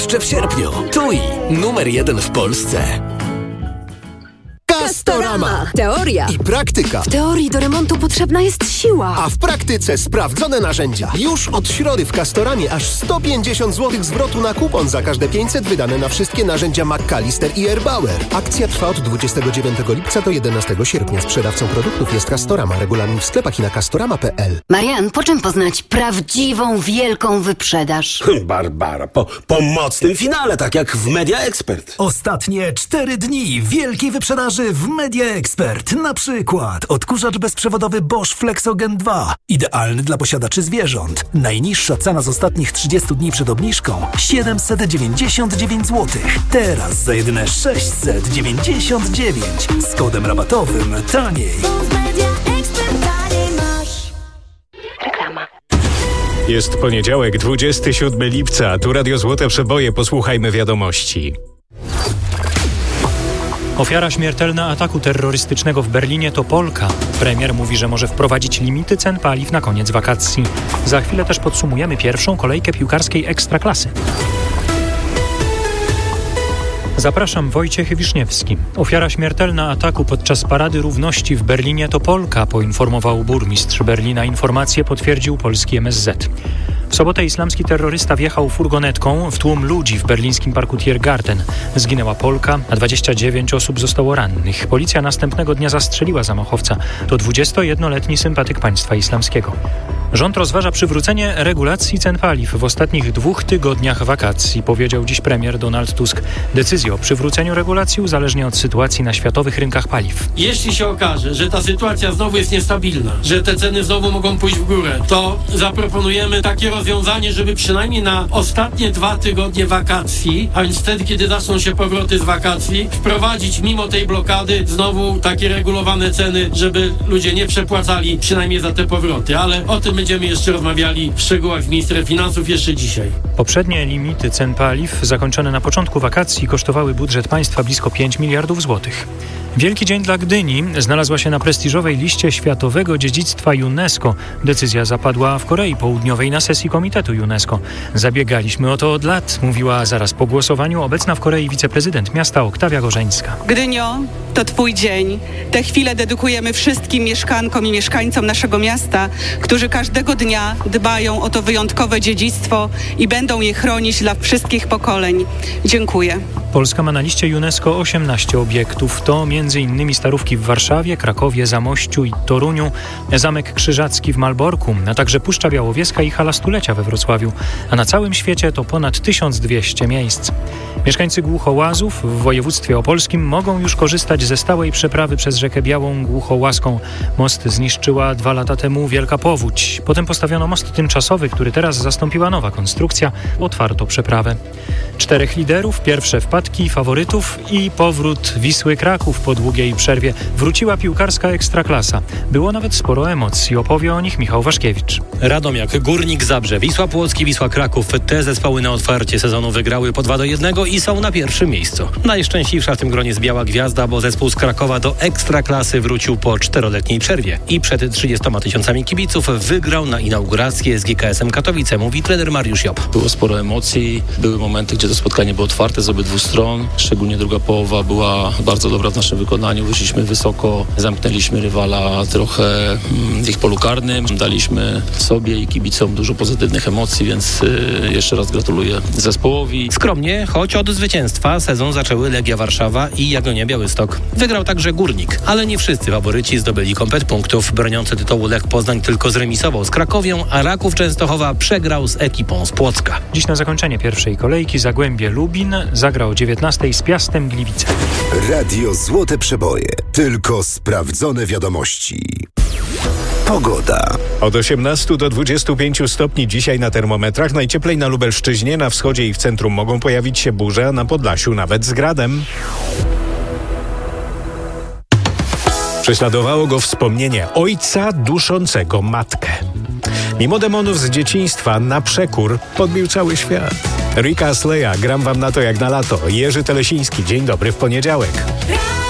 Jeszcze w sierpniu. TUI, numer 1 w Polsce. Castorama. Teoria i praktyka. W teorii do remontu potrzebna jest siła, a w praktyce sprawdzone narzędzia. Już od środy w Castoramie aż 150 zł zwrotu na kupon za każde 500 wydane na wszystkie narzędzia McAllister i Erbauer. Akcja trwa od 29 lipca do 11 sierpnia. Sprzedawcą produktów jest Castorama. Regulamin w sklepach i na castorama.pl. Marian, po czym poznać prawdziwą, wielką wyprzedaż? Barbara, po mocnym finale, tak jak w Media Expert. Ostatnie 4 dni wielkiej wyprzedaży w Media Expert. Na przykład odkurzacz bezprzewodowy Bosch Flexogen 2. Idealny dla posiadaczy zwierząt. Najniższa cena z ostatnich 30 dni przed obniżką 799 zł. Teraz za jedyne 699. Z kodem rabatowym taniej. Reklama. Jest poniedziałek, 27 lipca. Tu Radio Złote Przeboje. Posłuchajmy wiadomości. Ofiara śmiertelna ataku terrorystycznego w Berlinie to Polka. Premier mówi, że może wprowadzić limity cen paliw na koniec wakacji. Za chwilę też podsumujemy pierwszą kolejkę piłkarskiej Ekstraklasy. Zapraszam, Wojciech Wiszniewski. Ofiara śmiertelna ataku podczas Parady Równości w Berlinie to Polka, poinformował burmistrz Berlina. Informację potwierdził polski MSZ. W sobotę islamski terrorysta wjechał furgonetką w tłum ludzi w berlińskim parku Tiergarten. Zginęła Polka, a 29 osób zostało rannych. Policja następnego dnia zastrzeliła zamachowca. To 21-letni sympatyk państwa islamskiego. Rząd rozważa przywrócenie regulacji cen paliw w ostatnich 2 tygodniach wakacji, powiedział dziś premier Donald Tusk. Decyzja o przywróceniu regulacji uzależni od sytuacji na światowych rynkach paliw. Jeśli się okaże, że ta sytuacja znowu jest niestabilna, że te ceny znowu mogą pójść w górę, to zaproponujemy takie rozwiązanie, żeby przynajmniej na ostatnie 2 tygodnie wakacji, a więc wtedy, kiedy zaczną się powroty z wakacji, wprowadzić mimo tej blokady znowu takie regulowane ceny, żeby ludzie nie przepłacali przynajmniej za te powroty, ale o tym będziemy jeszcze rozmawiali w szczegółach z ministrem finansów jeszcze dzisiaj. Poprzednie limity cen paliw zakończone na początku wakacji kosztowały budżet państwa blisko 5 miliardów złotych. Wielki dzień dla Gdyni znalazła się na prestiżowej liście Światowego Dziedzictwa UNESCO. Decyzja zapadła w Korei Południowej na sesji Komitetu UNESCO. Zabiegaliśmy o to od lat, mówiła zaraz po głosowaniu obecna w Korei wiceprezydent miasta Oktawia Gorzeńska. Gdynio, to Twój dzień. Tę chwilę dedykujemy wszystkim mieszkankom i mieszkańcom naszego miasta, którzy każdego dnia dbają o to wyjątkowe dziedzictwo i będą je chronić dla wszystkich pokoleń. Dziękuję. Polska ma na liście UNESCO 18 obiektów. To m.in. Starówki w Warszawie, Krakowie, Zamościu i Toruniu, Zamek Krzyżacki w Malborku, a także Puszcza Białowieska i Hala Stulecia we Wrocławiu. A na całym świecie to ponad 1200 miejsc. Mieszkańcy Głuchołazów w województwie opolskim mogą już korzystać ze stałej przeprawy przez rzekę Białą Głuchołazką. Most zniszczyła 2 lata temu wielka powódź. Potem postawiono most tymczasowy, który teraz zastąpiła nowa konstrukcja. Otwarto przeprawę. 4 liderów, pierwsze wpadki faworytów i powrót Wisły Kraków po długiej przerwie. Wróciła piłkarska Ekstraklasa. Było nawet sporo emocji. Opowie o nich Michał Waszkiewicz. Radomiak, Górnik Zabrze, Wisła Płocki, Wisła Kraków. Te zespoły na otwarcie sezonu wygrały po 2-1 i są na pierwszym miejscu. Najszczęśliwsza w tym gronie jest Biała Gwiazda, bo zespół z Krakowa do Ekstraklasy wrócił po 4-letniej przerwie i przed 30 000 kibiców wygrał na inaugurację z GKS-em Katowice, mówi trener Mariusz Job. Było sporo emocji, były momenty, gdzie to spotkanie było otwarte z obydwu stron, szczególnie druga połowa była bardzo dobra w naszym wykonaniu, wyszliśmy wysoko, zamknęliśmy rywala trochę w ich polu karnym, daliśmy sobie i kibicom dużo pozytywnych emocji, więc jeszcze raz gratuluję zespołowi. Skromnie, choć od zwycięstwa sezon zaczęły Legia Warszawa i Jagiellonia Białystok. Wygrał także Górnik, ale nie wszyscy faworyci zdobyli komplet punktów. Broniący tytułu Lech Poznań tylko zremisował z Krakowią, a Raków Częstochowa przegrał z ekipą z Płocka. Dziś na zakończenie pierwszej kolejki Zagłębie Lubin zagra o 19:00 z Piastem Gliwice. Radio Złote Przeboje. Tylko sprawdzone wiadomości. Pogoda. Od 18 do 25 stopni dzisiaj na termometrach. Najcieplej na Lubelszczyźnie, na wschodzie i w centrum mogą pojawić się burze, a na Podlasiu nawet z gradem. Prześladowało go wspomnienie ojca duszącego matkę. Mimo demonów z dzieciństwa, na przekór podbił cały świat. Rika Asleya, gram wam na to jak na lato. Jerzy Telesiński, dzień dobry w poniedziałek.